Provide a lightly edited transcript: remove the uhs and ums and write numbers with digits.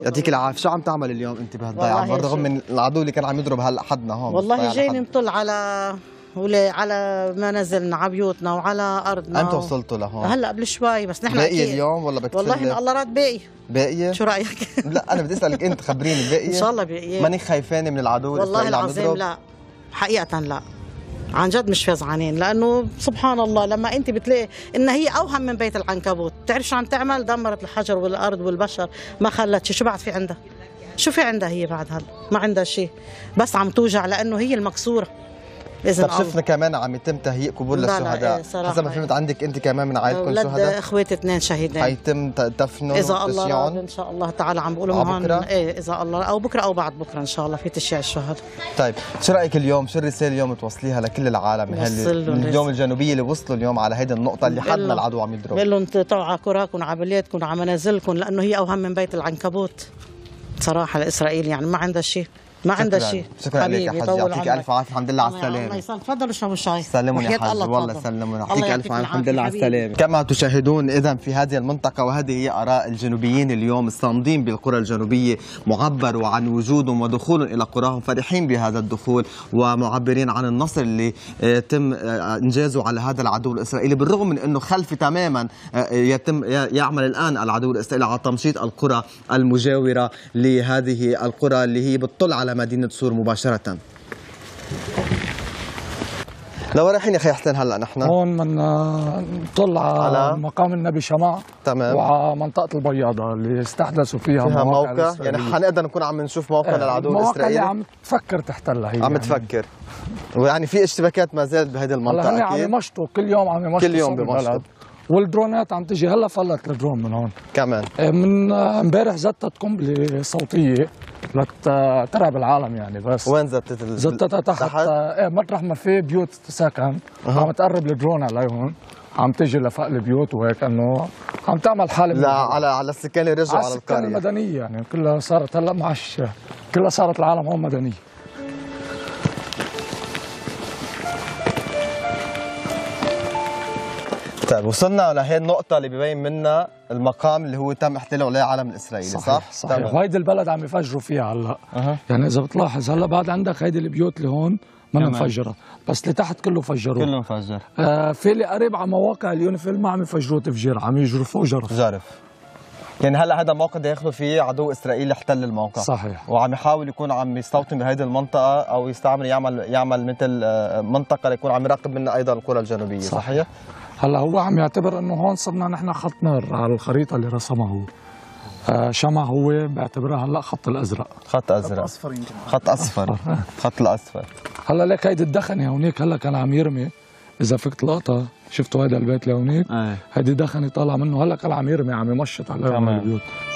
يعطيك العافيه. شو عم تعمل اليوم انت بهالضيعه بالرغم من العدو اللي كان عم يضرب هلا حدنا هون؟ والله جايين نطل على منازلنا، على بيوتنا وعلى ارضنا. امتى وصلتوا لهون؟ هلا قبل شوي بس نحن باقي اليوم ولا بتفل؟ والله إن الله راد باقي. باقيه؟ شو رايك؟ لا انا بدي اسالك انت، خبريني باقيه؟ ان شاء الله باقيه. ماني خايفانه من العدو والله العظيم لا، حقيقه لا، عن جد مش فزعانين، لانه سبحان الله لما انت بتلاقي ان هي اوهم من بيت العنكبوت. بتعرف شو عم تعمل؟ دمرت الحجر والارض والبشر، ما خلت شيء. شو بعد في عندها؟ شو في عندها هي بعد هلا؟ ما عندها شيء، بس عم توجع لانه هي المكسوره. طب شفنا كمان عم يتم تهيئ قبور للشهداء. حسب ما فهمت عندك انت كمان من عائلتكم شهداء؟ ولد اخواتي 2 شهيدين حيتم دفنهم اذا الله راد ان شاء الله تعالى. عم بقولوا هون ايه اذا الله، او بكره او بعد بكره ان شاء الله في تشييع الشهداء. طيب شو رايك اليوم؟ شو الرساله اليوم توصليها لكل العالم اليوم الجنوبيه اللي وصلوا اليوم على هيدي النقطه اللي حدنا العدو عم يضرب؟ بقول لهم تقطعوا على كراكم على بلياتكم على منازلكم، لانه هي اوهم من بيت العنكبوت صراحه. لاسرائيل يعني ما عندها شيء، ما عندها شيء. شكرا لك يا حاج، يعطيك الف عافيه. الحمد لله على السلامه. الله يسلمك. تفضلوا اشربوا الشاي. سلموا يا حاج، والله سلموا. يعطيك الف عافيه. الحمد لله على السلامه. كما تشاهدون اذا في هذه المنطقه، وهذه هي اراء الجنوبيين اليوم الصامدين بالقرى الجنوبيه، معبروا عن وجودهم ودخولهم الى قراهم، فرحين بهذا الدخول ومعبرين عن النصر اللي تم انجازه على هذا العدو الاسرائيلي، بالرغم من انه خلفي تماما يتم يعمل الان العدو الاسرائيلي على تمشيط القرى المجاوره لهذه القرى اللي هي بتطل على مدينه سور مباشرة. لو رايحين يا اخي حسين هلا نحن هون من نطل على مقام النبي شمع. تمام. وعلى منطقة البياضة اللي استحدثوا فيها موقع يعني حنقدر نكون عم نشوف موقع للعدو الاسرائيلي. اللي عم تفكر تحتلها هي. عم تفكر ويعني في اشتباكات ما زالت بهذه المنطقة. هلا عم يمشطوا كل يوم، عم يمشطوا كل يوم بمشطوا، والدرونات عم تجي. هلا فلت الدرون من هون كمان. من امبارح زتت قنبله صوتيه لترعب العالم يعني. بس وين زتتها تحت مطرح ما في بيوت سكن. عم تقرب الدرون عليهم، عم تجي لفوق البيوت وهيك، انه عم تعمل حاله لا على السكان اللي رجعوا على القريه. المدنيه يعني كلها صارت هلا معش، كلها صارت العالم هون مدنيه. طيب وصلنا لهي النقطة اللي ببين منها المقام اللي هو تم احتلاله عليه العلم الإسرائيلي. صحيح. وهيدي البلد عم يفجروا فيها هلا. يعني إذا بتلاحظ هلا بعد عندك هيدي البيوت اللي هون ما مفجرة، بس اللي تحت كله فجروه. كله مفجر. في اللي قريب على مواقع اليونيفيل ما عم يفجروه تفجير، عم يجرفوه جرف. يعني هلا هذا الموقع بده ياخذوا فيه عدو اسرائيلي احتل الموقع. صحيح. وعم يحاول يكون عم يستوطن بهيدي المنطقه، او يستعمل يعمل مثل منطقه ليكون عم يراقب منها ايضا القرى الجنوبيه. صحيح. هلا هو عم يعتبر انه هون صرنا نحن خط نار على الخريطه اللي رسمها هو. شمع هو بعتبرها هلا خط الازرق. خط اصفر يمكن. خط اصفر. خط الاصفر. هلا لك هيدي الدخنه هونيك هلا كان عم يرمي. اذا فيك لقطه شفتوا هذا البيت لهونيك؟ هيدي دخنه طالعه منه هلا كان عم يرمي، عم يمشط على البيوت.